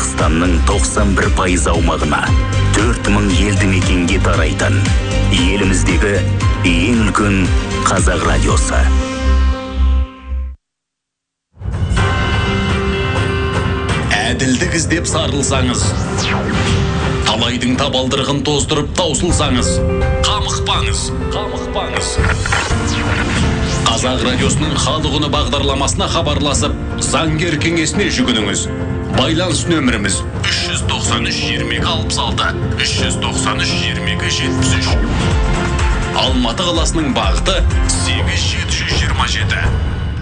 Қазақстанның 91% аумағына 4000 елді мекенге тарайтын еліміздегі ең үлкен қазақ радиосы. Әділдік іздеп сарылсаңыз, талайдың табалдырығын тоздырып таусылсаңыз, қамықпаңыз. Қазақ радиосының халық үні бағдарламасына хабарласып, заңгер кеңесіне жүгініңіз. Байланыс нөміріміз 393-22-66, 393-22-73. Алматы қаласының бағыты 8727.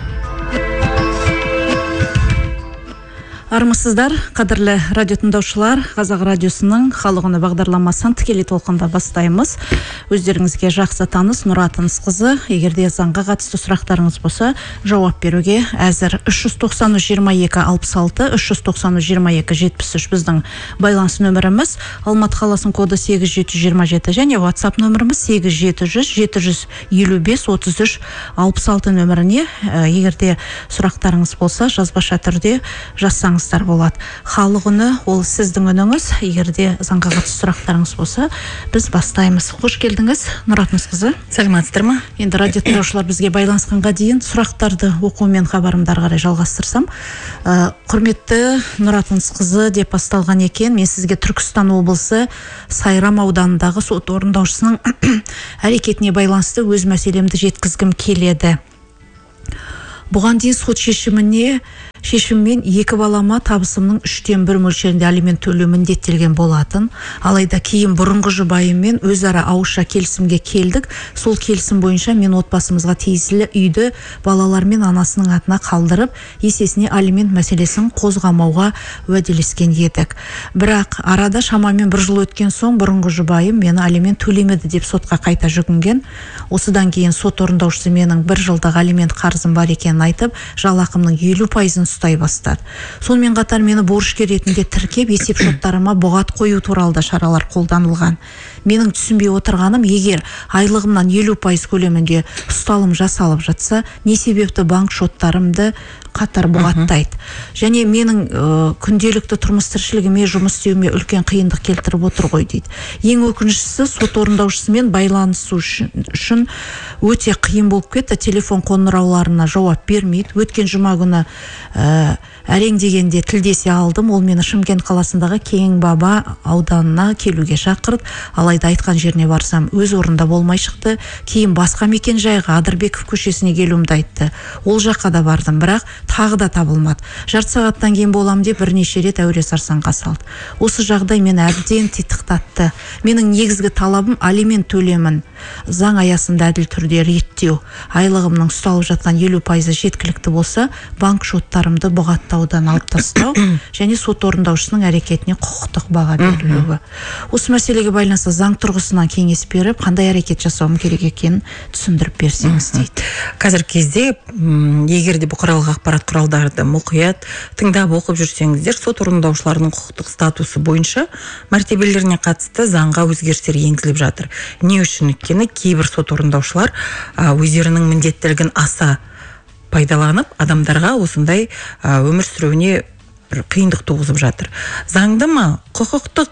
Армысыздар, қадірлі радио тыңдаушылар, Қазақ радиосының халық үні бағдарламасын тікелей толқында бастаймыз. Өздеріңізге жақсы таныс Нұрат қызы, егерде заңға қатысты сұрақтарыңыз болса, жауап беруге әзір. 393-22-66, 393-22-73 біздің байланыс нөміріміз, Алматы қаласының коды 8727 және WhatsApp нөміріміз 8700-755-33-66 нөміріне, егерде сұрақтарыңыз болса, жазбаша түрде жазсаңыз болады. Халық үні ол сіздің үніңіз. Егерде заңға қатысты сұрақтарыңыз болса, біз бастаймыз. Қош келдіңіз, Нұрат қызы. Сәлеметсіздер ме? Енді радио тыңдаушылар бізге байланысқанға дейін сұрақтарды оқумен хабарымдар қарай жалғастырсам. Құрметті Нұрат қызы деп басталған екен. Мен сізге Түркістан облысы Сайрам ауданындағы сот орындаушысының әрекетіне байланысты өз мәселемді жеткізгім келеді. Бұған дейін сот шешіммен екі балама табысымның 3/1 мөлшерінде алимент төлеу міндеттелген болатын. Алайда кейін бұрынғы жұбайыммен өзара ауызша келісімге келдік. Сол келісім бойынша мен отбасымызға тиесілі үйді балалар мен анасының атына қалдырып, есесіне алимент мәселесін қозғамауға уәделескен едік. Бірақ арада шамамен 1 жыл өткен соң бұрынғы жұбайым мені алимент төлемеді деп сотқа қайта жүгінген. Осыдан кейін сот орындаушысы менің 1 жылдық алимент қарызым бар екенін айтып, жалақымның 50%-ын ұстай бастады. Сонымен қатар мені борышкер ретінде тіркеп, есеп шоттарыма бұғат қою туралы да шаралар қолданылған. Менің түсінбей отырғаным, егер айлығымнан 50% көлемінде ұсталым жасалып жатса, не себепті банк шоттарымды қатар бұғаттайды. Және менің күнделікті тұрмыс тіршілігіме, жұмыс істеуіме үлкен қиындық келтіріп отыр ғой дейді. Ең өкініштісі, сот орындаушысымен байланысу үшін өте қиын болып кетті. Телефон қоңырауларына жауап бермейді. Өткен жұма күні әрең дегенде тілдесе алдым. Ол мені Шымкент қаласындағы Кең Баба ауданына келуге шақырды. Алайда айтқан жеріне барсам, өз орында болмай шықты. Кейін басқа мекен жайға, Адырбеков көшесіне келуімді айтты. Ол жаққа да бардым, бірақ тағы да табылмады. Жарты сағаттан кейін болам деп бірнеше рет әуре сарсаңға салды. Осы жағдай мені әбден титықтатты. Менің негізгі талабым алимент төлемін заң аясында әділ түрде реттеу. Айлығымның ұсталып жатқан 50% жеткілікті болса, банк шоттарымды бұғаттаудан алып тастау және сот орындаушысының әрекетіне құқықтық баға берілуі. Осы мәселеге байланысты заң тұрғысынан кеңес беріп, қандай әрекет жасауым керек екенін түсіндіріп берсеңіз дейді. Қазір кезде егерде бұқаралық ақпарат құралдарды мұқият тыңдап оқып жүрсеңіздер, сот орындаушыларының құқықтық статусы бойынша мәртебелеріне қатысты заңға өзгерістер енгізіліп жатыр. Не үшін? Өйткені кейбір сот орындаушылар өздерінің міндеттілігін аса пайдаланып, адамдарға осындай өмір сүруіне қиындық туғызып жатыр. Заңды ма құқықтық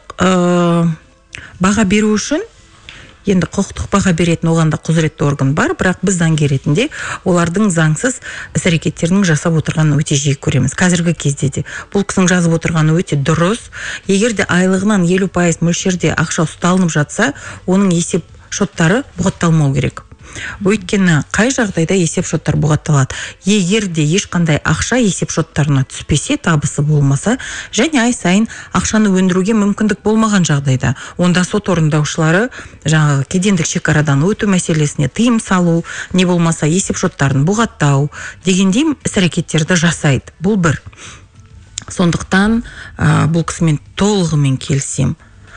баға беру үшін, енді құқықтық баға беретін оған да құзыретті орган бар, бірақ біз заңгер ретінде олардың заңсыз іс-әрекеттерінің жасап отырғанын өте жиі көреміз. Қазіргі кезде де бұл кісінің жазып отырғаны өте дұрыс. Егер де айлығынан 50% мөлшерде ақша ұсталынып жатса, оның есеп шоттары бұғатталмау керек. Өйткені қай жағдайда есеп шоттар бұғатталады? Егер де ешқандай ақша есеп шоттарына түспесе, табысы болмаса, және ай сайын ақшаны өндіруге мүмкіндік болмаған жағдайда, онда сот орындаушылары жаңағы кедендік шекарадан өту мәселесіне тыйым салу, не болмаса есеп шоттарын бұғаттау дегендей іс-әрекеттерді жасайды. Бұл бір. Сондықтан бұл кісімен толығымен келісем.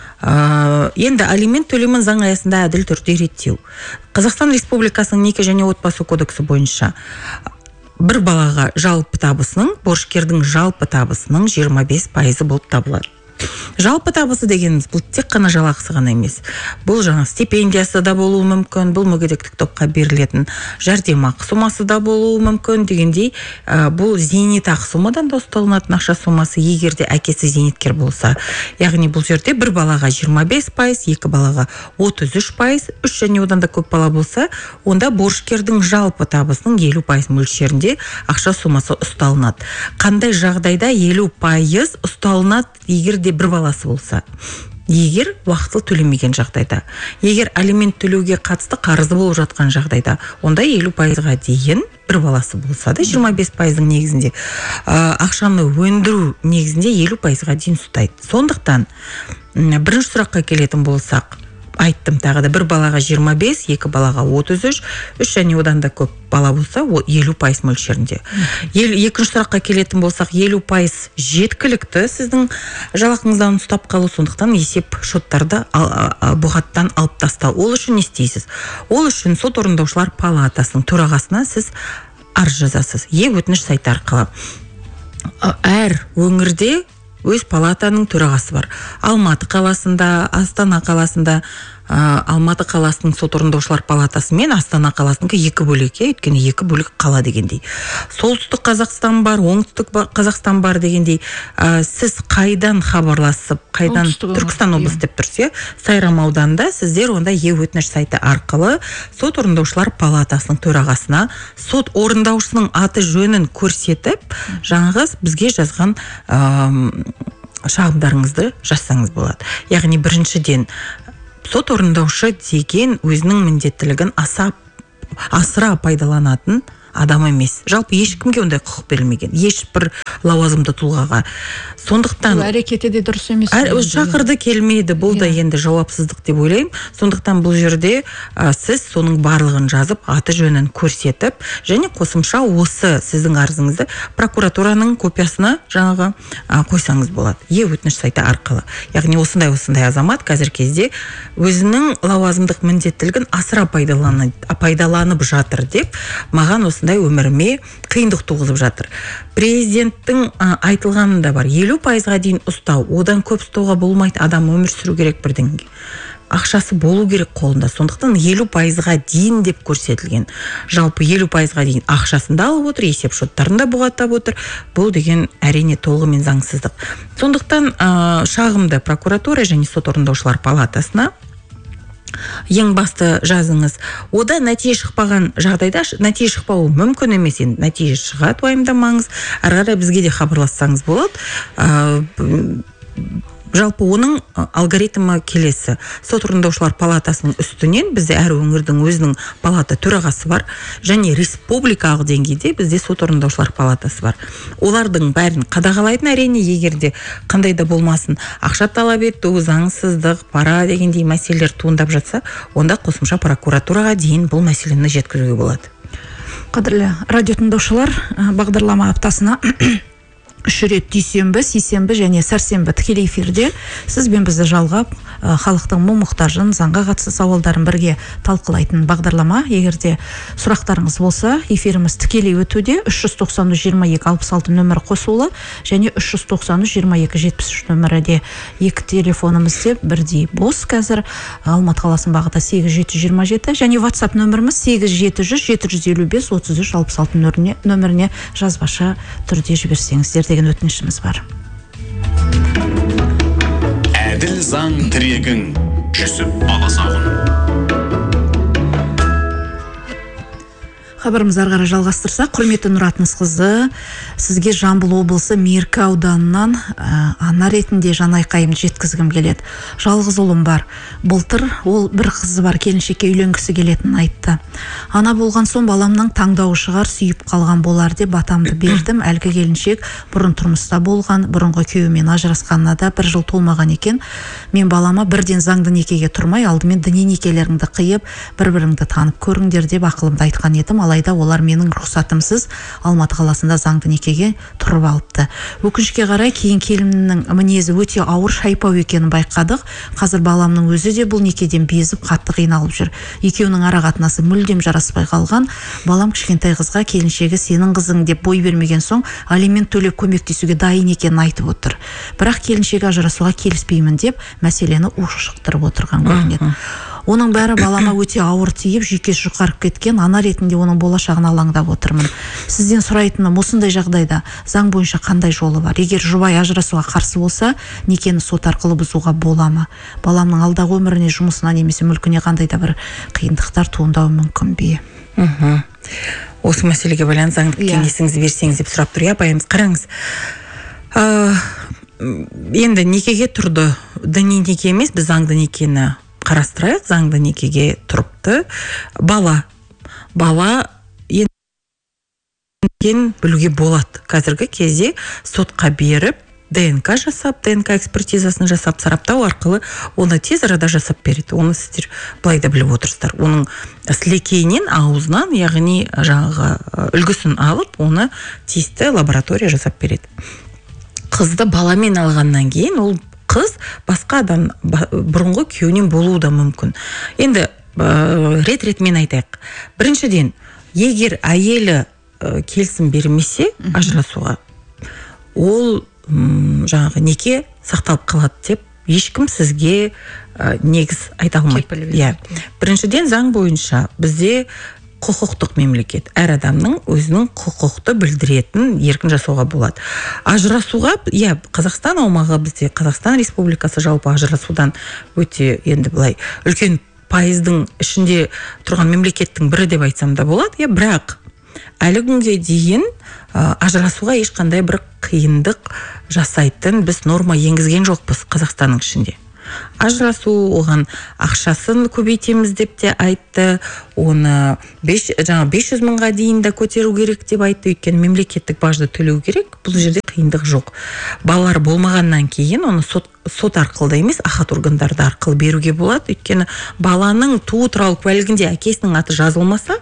Енді алимент төлемін заң аясында әділ түрде реттеу. Қазақстан Республикасының неке және отбасы кодексі бойынша бір балаға жалпы табысының, борышкердің жалпы табысының 25% болып табылады. Жалпы табысы дегеніміз бұл тек қана жалақысы ғана емес. Бұл жаңа стипендиясы да болуы мүмкін, бұл мүгедектік топқа берілетін жәрдемақы сомасы да болуы мүмкін дегендей, бұл зейнетақы сомадан да ұсталынатын ақша сомасы, егер де әкесі зейнеткер болса. Яғни бұл жерде бір балаға 25%, екі балаға 33%, үш және одан да көп бала болса, онда борышкердің жалпы табысының 50% мөлшерінде ақша сомасы ұсталынады. Қандай жағдайда 50% ұсталынады, егер де бір баласы болса? Егер уақытылы төлемеген жағдайда, егер алимент төлеуге қатысты қарызы болып жатқан жағдайда, онда 50%-ға дейін бір баласы болса да 25%-ның негізінде ақшаны өндіру негізінде 50%-ға дейін ұстайды. Сондықтан бірінші сұраққа келетін болсақ, айттым тағы да, бір балаға 25, екі балаға 33, үш және одан да көп бала болса 50% мөлшерінде. Екінші сұраққа келетін болсақ, 50% жеткілікті сіздің жалақыңыздан ұстап қалу, сондықтан есеп шоттарды бұғаттан алып тастау. Ол үшін не істейсіз? Ол үшін сот орындаушылар палатасының төрағасына сіз арыз жазасыз. Өтініш сайты арқылы. Әр өңірде өз палатаның төрағасы бар. Алматы қаласында, Астана қаласында, Алматы қаласының сот орындаушылар палатасы мен Астана қаласының екі бөлек, өйткені екі бөлек қала дегендей. Солтүстік Қазақстан бар, оңтүстік Қазақстан бар дегендей. Сіз қайдан хабарласып, қайдан Түркістан облысы деп тұрсыз, Сайрам ауданында сіздер онда өтініш сайты арқылы сот орындаушылар палатасының төрағасына сот орындаушының аты жөнін көрсетіп, жаңағы бізге жазған шағымдарыңызды жазсаңыз болады. Яғни біріншіден сот орындаушы деген өзінің міндеттілігін асыра пайдаланатын адам емес. Жалпы ешкімге ондай құқық берілмеген. Ешбір лауазымды тұлғаға. Сондықтан әрекеті де дұрыс емес. Шақырды келмейді. Бұл да енді жауапсыздық деп ойлаймын. Сондықтан бұл жерде сіз соның барлығын жазып, аты жөнін көрсетіп, және қосымша осы сіздің арызыңызды прокуратураның копиясына жаңағы қойсаңыз болады. Өтініш сайты арқылы. Яғни осындай азамат қазір кезде өзінің лауазымдық міндеттілігін асыра пайдаланып жатыр деп маған осындай өміріме қиындық туғызып жатыр. Президенттің айтылғаны да бар. 50%-ға дейін ұстау, одан көп ұстауға болмайды, адам өмір сүру керек бірдеңеге. Ақшасы болу керек қолында. Сондықтан 50%-ға дейін деп көрсетілген. Жалпы 50%-ға дейін ақшасын да алып отыр, есеп шоттарын да бұғаттап отыр. Бұл деген әрине толығымен заңсыздық. Сондықтан шағымды прокуратура және сот орындаушылар палатасына ең басты жазыңыз. Ода нәтиже шықпаған жағдайда, нәтиже шықпауы мүмкін емес, нәтиже шығады, уайымдамаңыз. Ары қарай бізге де хабарлассаңыз болады. Жалпы оның алгоритмі келесі. Сот орындаушылар палатасының үстінен бізде әр өңірдің өзінің палата төрағасы бар, және республикалық деңгейде бізде сот орындаушылар палатасы бар. Олардың бәрін қадағалайтын, әрине, егер де қандай да болмасын ақша талап ету, заңсыздық, пара дегендей мәселелер туындап жатса, онда қосымша прокуратураға дейін бұл мәселені жеткізуге болады. Қадірлі радио тыңдаушылар, бағдарлама аптасына 3 рет дүйсенбі, сейсенбі және сәрсенбі тікелей эфирде сізбен бізді жалғап, халықтың мұң-мұқтажын, заңға қатысты сауалдарын бірге талқылайтын бағдарлама. Егерде сұрақтарыңыз болса, эфиріміз тікелей өтуде. 390-22-66 нөмірі қосулы, және 390-22-73 нөмірі екі телефонымызде бірдей бос қазір. Алматы қаласының бағыты 8727, және WhatsApp нөміріміз 8700-755-33-66 нөміріне жазбаша түрде жіберсеңіздер деген өтінішіміз бар. Әділ заң тірегің, Жүсіп Баласағұн. Хабарымызды ары қарай жалғастырсақ, құрметті Нұрат Нысқызы, сізге Жамбыл облысы Меркі ауданынан ана ретінде жанайқайымды жеткізгім келеді. Жалғыз ұлым бар. Былтыр ол бір қызы бар, келіншекке үйленгісі келетінін айтты. Ана болған соң баламның таңдауы шығар, сүйіп қалған болар деп батамды бердім. Әлгі келіншек бұрын тұрмыста болған, бұрынғы күйеуімен ажырасқанына да 1 жыл толмаған екен. Мен балама бірден заңды некеге тұрмай, алдымен діни некелеріңді қиып, бір-біріңді танып көріңдер деп ақылымды айтқан едім. Алайда олар менің рұқсатымсыз Алматы қаласында заңды некеге некеге тұрып алыпты. Өкінішке қарай кейін келіннің мінезі өте ауыр, шайпау екенін байқадық. Қазір баламның өзі де бұл некеден безіп, қатты қиналып жүр. Екеуінің ара қатынасы мүлдем жараспай қалған. Балам кішкентай қызға келіншегі сенің қызың деп бой бермеген соң алимент төлеп көмектесуге дайын екенін айтып отыр. Бірақ келіншегі ажырасуға келіспеймін деп мәселені ушықтырып отырған көрінеді. Оның бәрі балама өте ауыр тиіп, жүйкесі жұқарып кеткен. Ана ретінде оның болашағын алаңдап отырмын. Сізден сұрайтыным, осындай жағдайда заң бойынша қандай жолы бар? Егер жұбай ажырасуға қарсы болса, некені сот арқылы бұзуға бола ма? Баламның алдағы өміріне, жұмысына немесе мүлкіне қандай да бір қиындықтар туындауы мүмкін бе? Осы мәселеге байланысты заңдық кеңесіңізді берсеңіз деп сұрап тұр. Апайымыз, қараңыз. Енді некеге тұрды. Діни неке емес, біз заңды некені қарастырайық. Заңды некеге тұрыпты. Бала енді білуге болады. Қазіргі кезде сотқа беріп, ДНК жасап, ДНК экспертизасын жасап, сараптау арқылы оны тез арада жасап береді. Оны сіздер былай да біліп отырсыздар. Оның сілекейінен, аузынан, яғни жаңағы үлгісін алып, оны тиісті лаборатория жасап береді. Қызды баламен алғаннан кейін ол қыз басқа адам бұрынғы күйеуінен болуы да мүмкін. Енді рет-ретмен айтайық. Біріншіден, егер әйелі келісім бермесе ажырасуға, ол жаңағы неке сақталып қалады деп ешкім сізге негіз айта алмайды. Біріншіден, заң бойынша бізде құқықтық мемлекет. Әр адамның өзінің құқықты білдіретін еркін жасауға болады. Ажырасуға, Қазақстан аумағы, бізде Қазақстан Республикасы жалпы ажырасудан өте енді былай үлкен пайыздың ішінде тұрған мемлекеттің бірі деп айтсам да болады. Бірақ әлі күнге дейін ажырасуға ешқандай бір қиындық жасайтын біз норма енгізген жоқпыз Қазақстанның ішінде. Ажырасу, оған ақшасын көбейтеміз деп те айтты, оны 500 мыңға дейін де көтеру керек деп айтты, өйткені мемлекеттік бажды төлеу керек, бұл жерде қиындық жоқ. Балалар болмағаннан кейін оны сот арқылы емес, ахат органдарды арқылы беруге болады, өйткені баланың туу туралы куәлігінде әкесінің аты жазылмаса,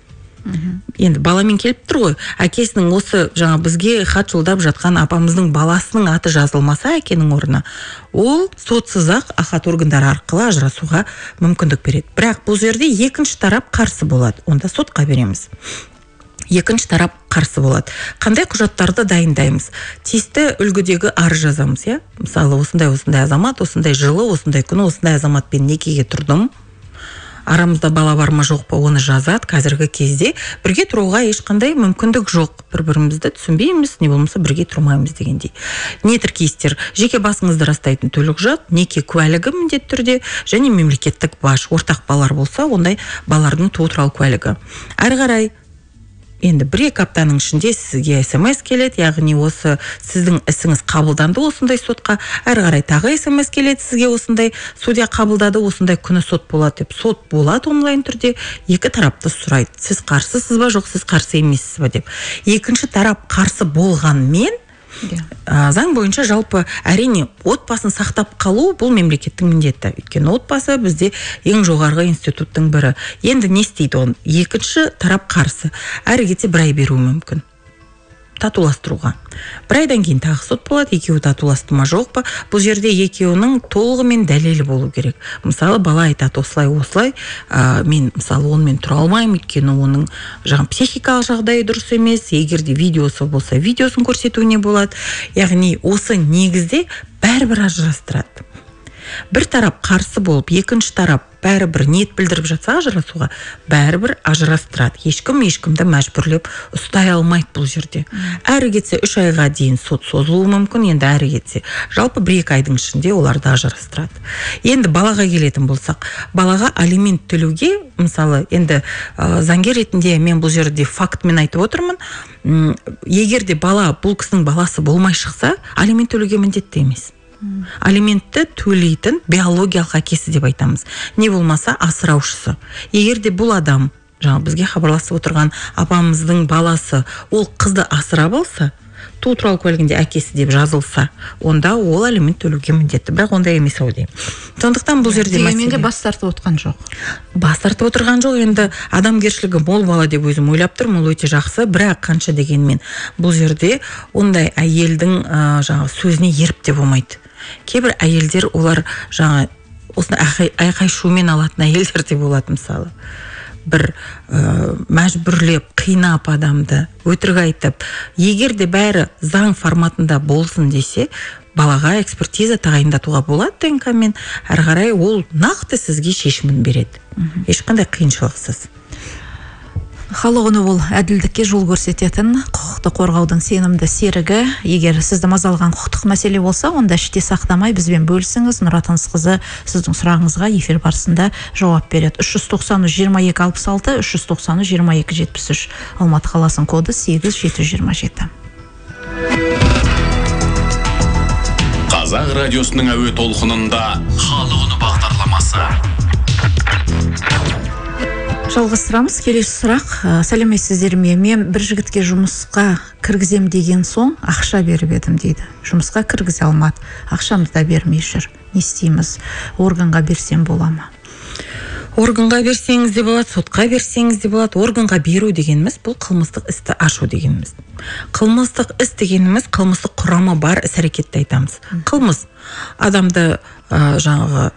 енді баламен келіп тұр ғой, әкесінің осы жаңа бізге хат жолдап жатқан апамыздың баласының аты жазылмаса әкенің орнына, ол сотсыз-ақ ахат органдары арқылы ажырасуға мүмкіндік береді. Бірақ бұл жерде екінші тарап қарсы болады, онда сотқа береміз. Екінші тарап қарсы болады. Қандай құжаттарды дайындаймыз? Тиісті үлгідегі арыз жазамыз, мысалы, осындай азамат, осындай жылы, осындай күні, осындай азаматпен некеге тұрдым. Арамызда бала бар ма жоқ па, оны жазады. Қазіргі кезде бірге тұруға ешқандай мүмкіндік жоқ. Бір-бірімізді түсінбейміз, не болмаса бірге тұрмаймыз дегендей. Не тіркейсіздер? Жеке басыңызды растайтын төлқұжат, неке куәлігі міндетті түрде, және мемлекеттік баж. Ортақ балалар болса, ондай балалардың туу туралы куәлігі. Әрі қарай енді 1-2 аптаның ішінде сізге SMS келеді, яғни осы сіздің ісіңіз қабылданды осындай сотқа, әрі қарай тағы SMS келеді сізге осындай судья қабылдады, осындай күні сот болады деп. Сот болады онлайн түрде, екі тарапты сұрайды. Сіз қарсысыз ба, жоқ, сіз қарсы емессіз ба деп. Екінші тарап қарсы болғанмен заң бойынша жалпы әрине отбасын сақтап қалу бұл мемлекеттің міндеті. Өйткені отбасы бізде ең жоғарғы институттың бірі. Енді не істейді оны? Екінші тарап қарсы. Әрі кетсе 1 ай беруі мүмкін. Татуластыруға. 1 айдан кейін тағы сот болады, екеуі татуласты ма жоқ па? Бұл жерде екеуінің толығымен дәлелі болу керек. Мысалы, бала айтады осылай, мен мысалы онымен тұра алмаймын, өйткені оның психикалық жағдайы дұрыс емес, егер де видеосы болса, видеосын көрсетуіне болады. Яғни осы негізде бәрібір ажырастырады. Бір тарап қарсы болып, екінші тарап бәрібір ниет білдіріп жатса ажырасуға, бәрібір ажырастырады. Ешкімді мәжбүрлеп ұстай алмайды бұл жерде. Әрі кетсе 3 айға дейін сот созылуы мүмкін, енді әрі кетсе жалпы 1-2 айдың ішінде оларды ажырастырады. Енді балаға келетін болсақ, балаға алимент төлеуге, мысалы, енді заңгер ретінде мен бұл жерде фактмен айтып отырмын, егер де бала бұл кісінің баласы болмай шықса, алимент төлеуге міндетті емес. Алиментті төлейтін биологиялық әкесі деп айтамыз. Не болмаса асыраушысы. Егер де бұл адам, бізге хабарласып отырған апамыздың баласы, ол қызды асырап алса, туу туралы куәлігінде әкесі деп жазылса, онда ол алимент төлеуге міндетті. Бірақ ондай емес ау деймін. Сондықтан бұл жерде дегенмен де бас тартып отқан жоқ. Бас тартып отырған жоқ. Енді адамгершілігі мол бала деп өзім ойлап тұрмын, ол өте жақсы. Бірақ қанша дегенмен бұл жерде ондай әйелдің жаңағы сөзіне еріп те болмайды. Кейбір әйелдер олар жаңа осындай айқай шумен алатын әйелдер де болады, мысалы. Бір мәжбүрлеп, қинап адамды, өтірік айтып, егер де бәрі заң форматында болсын десе, балаға экспертиза тағайындатуға болады ДНК-мен, әрі қарай ол нақты сізге шешімін береді. Ешқандай қиыншылықсыз. Халық үні ол әділдікке жол көрсететін құқықты қорғаудың сенімді серігі. Егер сізді мазалаған құқықтық мәселе болса, онда іште сақтамай бізбен бөлісіңіз. Нұрат Таңсықызы сіздің сұрағыңызға эфир барысында жауап береді. 390-22-66, 390-22-73. Алматы қаласының коды 8727. Қазақ радиосының әуе толқынында халық үні бағдарламасы. Жалғастырамыз. Келесі сұрақ. Сәлеметсіздер ме? Мен бір жігітке жұмысқа кіргізем деген соң ақша беріп едім дейді. Жұмысқа кіргізе алмады. Ақшамды да бермей жүр. Не істейміз? Органға берсем бола ма? Органға берсеңіз де болады, сотқа берсеңіз де болады. Органға беру дегеніміз бұл қылмыстық істі ашу дегеніміз. Қылмыстық іс дегеніміз қылмыстық құрамы бар іс-әрекетті айтамыз. Қылмыс адамды жаңағы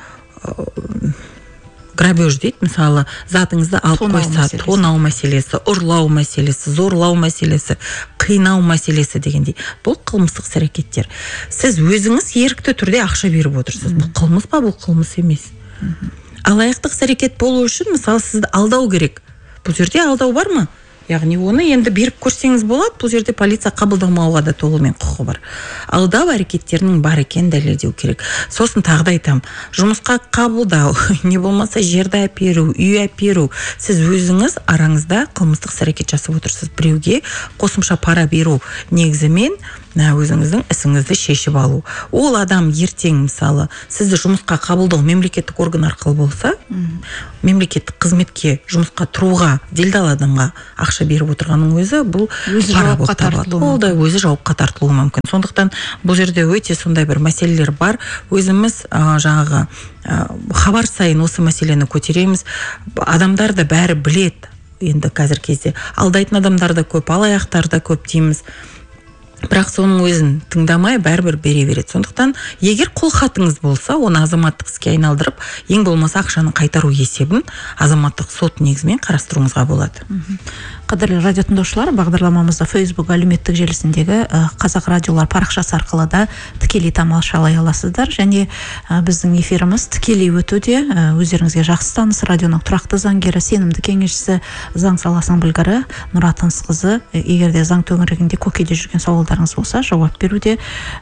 грабеж дейді, мысалы, затыңызды алып қойса, тонау мәселесі, ұрлау мәселесі, зорлау мәселесі, қинау мәселесі дегендей. Бұл қылмыстық іс-әрекеттер. Сіз өзіңіз ерікті түрде ақша беріп отырсыз. Бұл қылмыс па, бұл қылмыс емес. Алаяқтық іс-әрекет болу үшін, мысалы, сізді алдау керек. Бұл жерде алдау бар ма? Яғни оны енді беріп көрсеңіз болады, бұл жерде полиция қабылдамауға да толығымен құқы бар. Алдау әрекеттерінің бар екенін дәлелдеу керек. Сосын тағы да айтамын, жұмысқа қабылдау, не болмаса жерді әперу, үй әперу. Сіз өзіңіз араңызда қылмыстық іс-әрекет жасап отырсыз. Біреуге қосымша пара беру негізімен өзіңіздің ісіңізді шешіп алу. Ол адам ертең, мысалы, сізді жұмысқа қабылдау мемлекеттік орган арқылы болса, мемлекеттік қызметке жұмысқа тұруға, делдал адамға ақша беріп отырғанның өзі, бұл жауапқа тартылуы мүмкін. Ол да өзі жауапқа тартылуы мүмкін. Сондықтан бұл жерде өте сондай бір мәселелер бар. Өзіміз жаңағы хабар сайын осы мәселені көтереміз. Адамдар да бәрі білет. Енді қазір кезде алдайтын адамдар да көп, алаяқтар да көп дейміз. Бірақ соның өзін тыңдамай бәрібір бере береді. Сондықтан, егер қолхатыңыз болса, оны азаматтық іске айналдырып, ең болмаса ақшаны қайтару есебін азаматтық сот негізімен қарастыруыңызға болады. Қадірлі радио тыңдаушылар, бағдарламамызда Facebook әлеуметтік желісіндегі Қазақ радиолар парақшасы арқылы да тікелей тамашалай аласыздар, және біздің эфиріміз тікелей өтуде. Өздеріңізге жақсы таныс радионың тұрақты заңгері, сенімді кеңесшісі, заң саласының білгірі Нұрат Таңсықызы, егер де заң төңірегінде көкейде жүрген сауалдарыңыз болса, жауап беруде.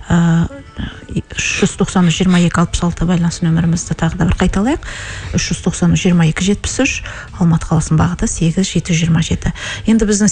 390-22-66 байланыс нөмірімізді тағы да бір қайталайық. 390-22-73, Алматы қаласының бағыты 8727. Енді біздің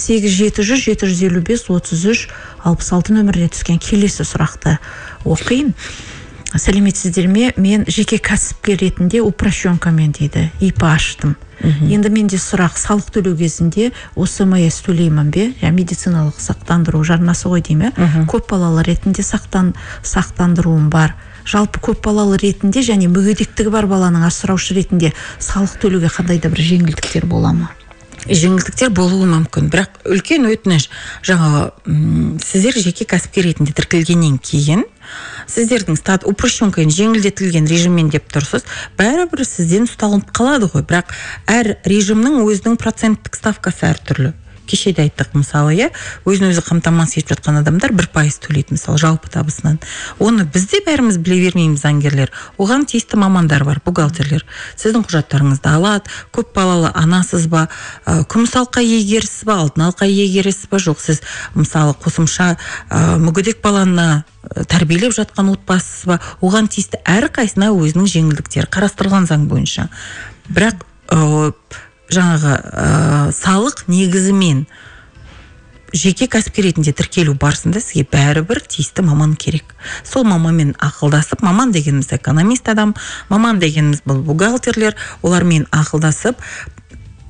8-700-755-33-66 нөміріне түскен келесі сұрақты оқиын. Сәлеметсіздер ме? Мен жеке кәсіпкер ретінде упрощенкамен дейді, ИП аштым. Енді менде сұрақ, салық төлеу кезінде ОСМС төлеймін бе? Медициналық сақтандыру жарнасы ғой дейме? Көп балалы ретінде сақтандыруым бар. Жалпы көп балалы ретінде және мүгедектігі бар баланың асыраушы ретінде салық төлеуге қандай да бір жеңілдіктер бола ма? Жеңілдіктер болуы мүмкін, бірақ үлкен өтініш, жаңағы сіздер жеке кәсіпкер ретінде тіркелгеннен кейін сіздердің упрощенкамен жеңілдетілген режиммен деп тұрсыз, бәрібір сізден ұсталынып қалады ғой, бірақ әр режимнің өзінің проценттік ставкасы әртүрлі. Кеше де айттық, мысалы, өзін өзі қамтамасыз етіп жатқан адамдар 1% төлейді, мысалы, жалпы табысынан. Оны бізде бәріміз біле бермейміз, заңгерлер. Оған тиісті мамандар бар, бухгалтерлер. Сіздің құжаттарыңызды алады, көп балалы анасыз ба, күміс алқа егерісіз ба, алтын алқа егерісіз ба, жоқ, сіз, мысалы, қосымша мүгедек баланы тәрбиелеп жатқан отбасысыз ба, оған тиісті әрқайсына өзінің жеңілдіктері қарастырылған заң бойынша. Бірақ жаңағы салық негізімен жеке кәсіпкер ретінде тіркелу барысында сізге бәрібір тиісті маман керек. Сол маманмен ақылдасып, маман дегеніміз экономист адам, маман дегеніміз бұл бухгалтерлер, олармен ақылдасып,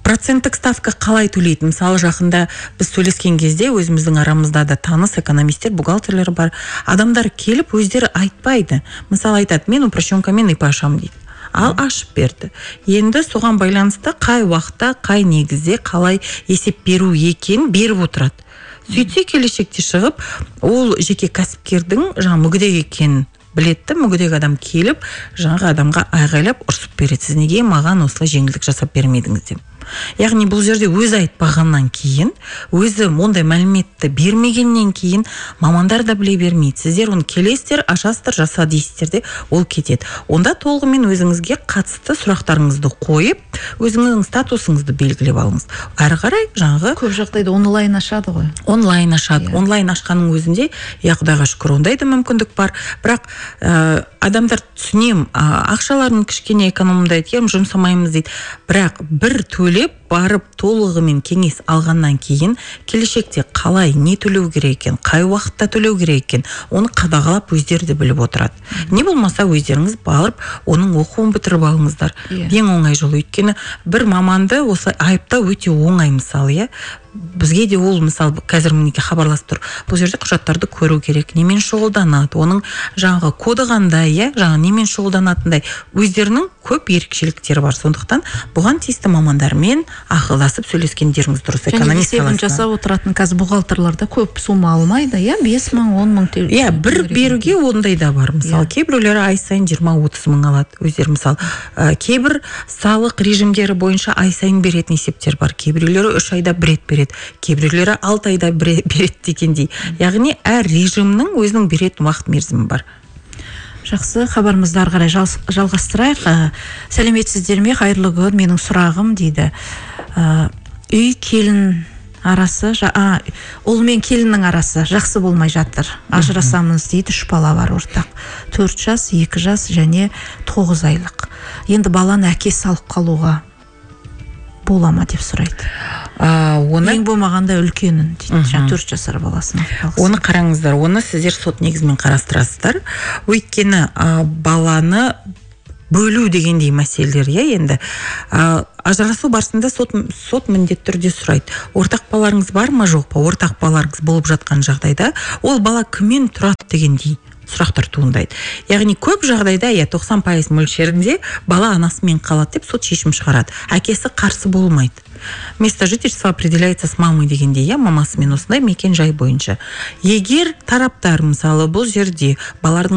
проценттік ставка қалай төлейді? Мысалы, жақында біз сөйлескен кезде өзіміздің арамызда да таныс экономистер, бухгалтерлер бар. Адамдар келіп өздері айтпайды. Мысалы, айтады, мен упрощенкамен ИП ашамын дейді. Ал ашып берді. Енді соған байланысты қай уақытта, қай негізде, қалай есеп беру екен беріп отырады. Сөйтсе келешекте шығып, ол жеке кәсіпкердің мүгедек екенін білетті, мүгедек адам келіп, жаңағы адамға айғайлап ұрсып береді. Сіз неге маған осылай жеңілдік жасап бермедіңіз деп. Яғни бұл жерде өзі айтпағаннан кейін, өзі ондай мәліметті бермегеннен кейін мамандар да біле бермейді. Сіздер оны келесіздер, ашасыздар, жаса дейсіздер де ол кетеді. Онда толығымен өзіңізге қатысты сұрақтарыңызды қойып, өзіңіздің статусыңызды белгілеп алыңыз. Әрі қарай жаңағы көп жағдайда онлайн ашады ғой. Онлайн ашады. Онлайн ашқанның өзінде, Құдайға шүкір, ондай да мүмкіндік бар. Бірақ адамдар түсінем, ақшаларын кішкене экономдайды, жұмсамаймыз дейді. Бірақ бір төлеп барып толығымен кеңес алғаннан кейін келешекте қалай не төлеу керек екен, қай уақытта төлеу керек екен, оны қадағалап өздері де біліп отырады. Не болмаса өздеріңіз барып оның оқуын бітіріп алыңыздар. Ең оңай жолы. Өйткені бір маманды осылай айыптау өте оңай, мысалы, бізге де ол, мысалы, қазір мінеке хабарласып тұр. Бұл жерде құжаттарды көру керек, немен шұғылданады, оның жаңағы коды қандай, жаңағы немен шұғылданатындай өздерінің көп ерекшеліктері бар. Сондықтан бұған тиісті мамандармен ақылдасып сөйлескендеріңіз дұрыс. Экономист саласында жасап отыратын қазір бухгалтерларда көп сома алмайды, 5 мың, 10 мың теңге. Бір беруге ондай да бар. Мысалы, кейбіреулері ай сайын 20-30 мың алады. Өздері, мысалы, кейбір салық режимдері бойынша ай сайын беретін есептер бар. Кейбіреулері 3 айда бір рет береді, кейбіреулері 6 айда береді дегендей. Яғни әр режимнің өзінің беретін уақыт мерзімі бар. Жақсы, хабарымызды ары қарай жалғастырайық. Сәлеметсіздер ме, қайырлы күн, менің сұрағым дейді. Үй келін арасы, ұл мен келіннің арасы жақсы болмай жатыр. Ажырасамыз дейді, 3 бала бар ортақ. 4 жас, 2 жас және 9 айлық. Енді баланы әкесі алып қалуға бола ма деп сұрайды. Ең болмағанда үлкенін дейді, 4 жасар баласын. Оны қараңыздар, оны сіздер сот негізімен қарастырасыздар. Өйткені баланы бөлу дегендей мәселелер, енді ажырасу барысында сот міндетті түрде сұрайды. Ортақ балаларыңыз бар ма, жоқ па? Ортақ балаларыңыз болып жатқан жағдайда ол бала кіммен тұрады дегендей сұрақтар туындайды. Яғни көп жағдайда 90% мөлшерінде бала анасымен қалады деп сот шешім шығарады. Әкесі қарсы болмайды. Место жительства определяется с мамой дегенде, мамасымен осындай мекен жай бойынша. Егер тараптар, мысалы, бұл жерде балалардың